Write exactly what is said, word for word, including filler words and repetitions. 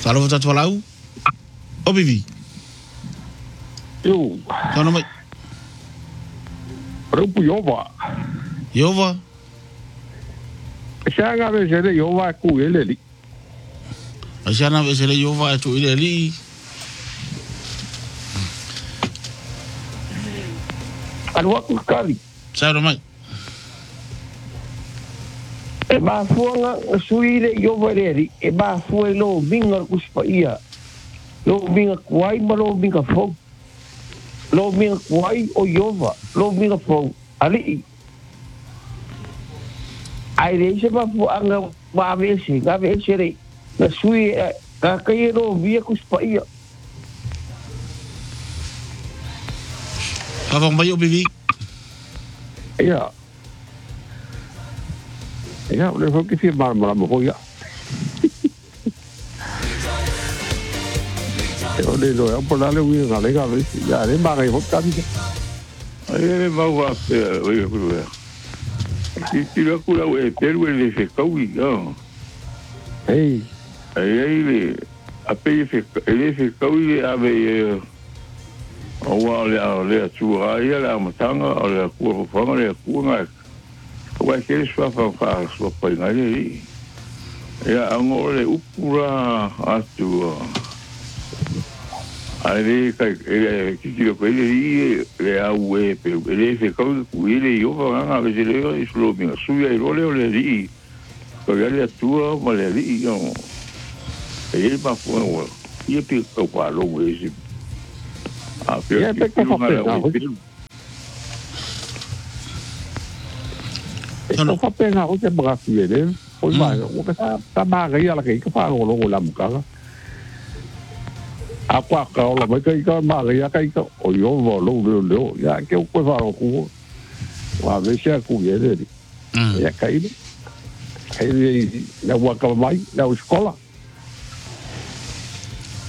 Talo tatu falau. O bibi. Yo. Tano mai. Rupu Yova. Yova. Sianga ve sele Yova ku ele li. Asiana ve sele Yova tu ile li. Alwa ku kali. Tano mai. E ba fuanga suile Yova le e ba fuelo binga ku spaia. Lo binga kwai ma lo binga fo. Lo binga kwai o Yova. Lo binga fo. Ali. Ai le se ba fuanga ba ve se, ga ve se le. Na sui ka kai lo via ku spaia. Avon mai o bibi. Ja. Ja, det får ikke si bare med dem ja. Ja, det er jo på den vi har det går. Ja, det er bare i hoppen. Ai va va oi oi. Si si la cura e per le se caui, no. Hey. Ai ai le a pe se le se caui ave o wa le le tu ai la matanga o le ku fa le ku nga. Wa ke swa fa fa so pa ngai. Ya ango le upura atu. Ai kai e ki lo pele i le au e pe le se ko ku ile yo va nga ve le islo mi su ya lo le le ri ko ya le tua ma le ri yo e ba fu no i pe ko pa lo we si a pe Ya pe ko fa pe na ko fa pe na o te bra fi ele o ma o ka ta ma ga ya la ke ka fa lo lo la mu ka apa kau lah mereka ikan mak ya kan ikan oh yo lo lo lo ya ke ko fa ko wa ve sia ku ye de ya kai kai na wa ka mai na sekolah